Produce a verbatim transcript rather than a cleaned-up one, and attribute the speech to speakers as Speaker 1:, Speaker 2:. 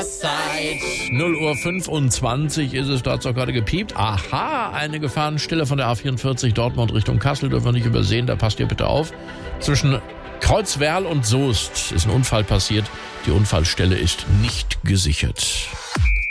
Speaker 1: Verkehrszeit.
Speaker 2: null Uhr fünfundzwanzig ist es, da hat's doch gerade gepiept. Aha, eine Gefahrenstelle von der A vierundvierzig Dortmund Richtung Kassel dürfen wir nicht übersehen, da passt ihr bitte auf. Zwischen Kreuzwerl und Soest ist ein Unfall passiert. Die Unfallstelle ist nicht gesichert.